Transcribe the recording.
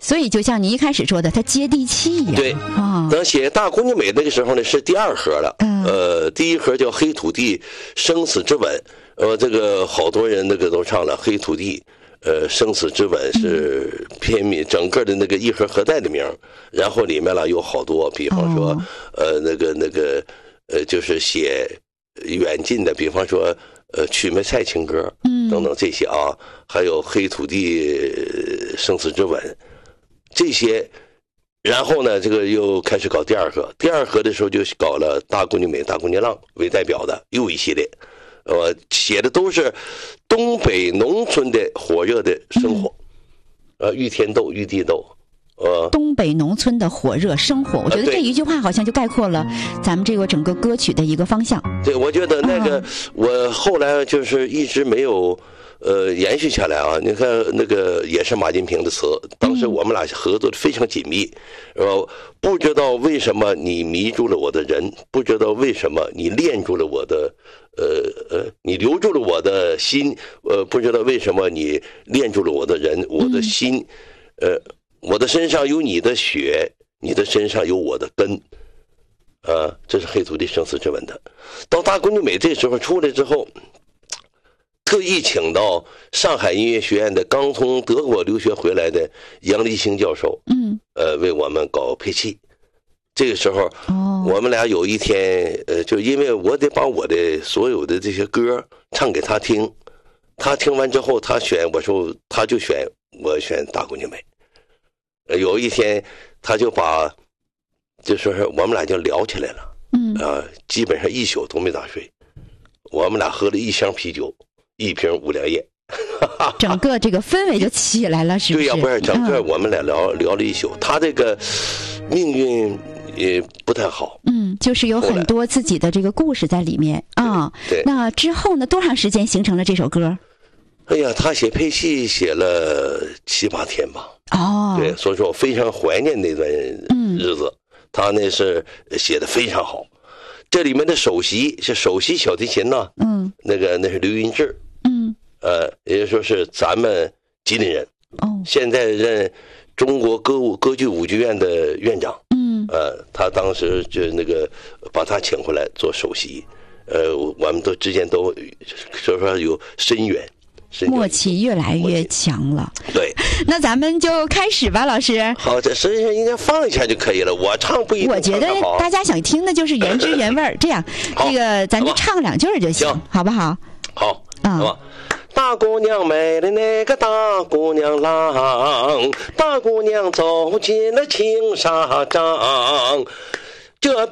所以就像你一开始说的，它接地气一样。 对啊，等写《大姑娘美》那个时候呢，是第二盒了。第一盒叫《黑土地生死之吻》，这个好多人那个都唱了《黑土地》。生死之吻是片名，整个的那个一盒盒带的名，然后里面了有好多，比方说，就是写远近的，比方说，曲梅菜情歌，等等这些啊，还有黑土地生死之吻，这些，然后呢，这个又开始搞第二盒，第二盒的时候就搞了大姑娘美、大姑娘浪为代表的又一系列。写的都是东北农村的火热的生活，玉田豆、玉地豆， 东北农村的火热生活，我觉得这一句话好像就概括了咱们这个整个歌曲的一个方向。 对，我觉得那个我后来就是一直没有延续下来啊。你看那个也是马金平的词，当时我们俩合作的非常紧密，不知道为什么你迷住了我的人，不知道为什么你恋住了我的。你留住了我的心，不知道为什么你恋住了我的人，我的心，我的身上有你的血，你的身上有我的根，这是黑土地生死之吻的。到大姑娘美这时候出来之后，特意请到上海音乐学院的刚从德国留学回来的杨立兴教授，为我们搞配器。这个时候，我们俩有一天，就因为我得把我的所有的这些歌唱给他听，他听完之后，他选，我说他就选，我选大姑娘美。有一天，他就就说是我们俩就聊起来了，基本上一宿都没咋睡，我们俩喝了1箱啤酒，1瓶5粮液， 整个这个氛围就起来了，是不是？ 对呀，不是整个我们俩聊了一宿，他这个命运。也不太好， 就是有很多自己的这个故事在里面啊。 对， 那之后呢？多长时间形成了这首歌？ 哎呀，他写配戏写了7、8天吧。对，所以说我非常怀念那段日子。他那是写的非常好。这里面的首席是首席小提琴呢，那是刘云志，也就是说是咱们吉林人，现在任中国歌剧舞剧院的院长。他当时就那个把他请回来做首席，我们都之间都说有深远， 默契越来越强了。 对， 那咱们就开始吧，老师。 好，这实际上应该放一下就可以了。我唱不一定我觉得大家想听的就是原汁原味这样，这个咱就唱2句就行，好不好？ 好，好吧。大姑娘美的那个大姑娘郎，大姑娘走进了青纱帐，这